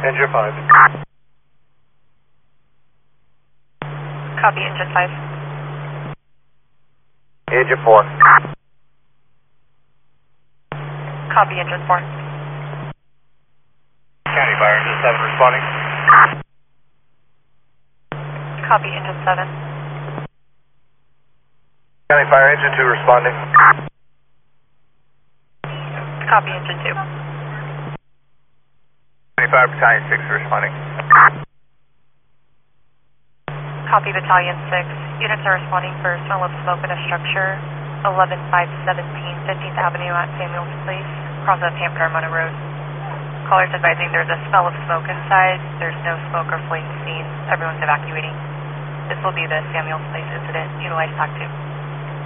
Engine 5. Copy, engine 5. Engine 4. Copy, engine 4. County Fire Engine 7 responding. Copy, engine 7. County Fire Engine 2 responding. Copy, engine 2. County Fire Battalion 6 responding. Copy, Battalion 6. Units are responding for smell of smoke in a structure, 11517 15th Avenue at Samuels Place, across of Ham Carmona Road. Callers advising there's a smell of smoke inside. There's no smoke or flames seen. Everyone's evacuating. This will be the Samuels Place incident. Utilize TAC 2.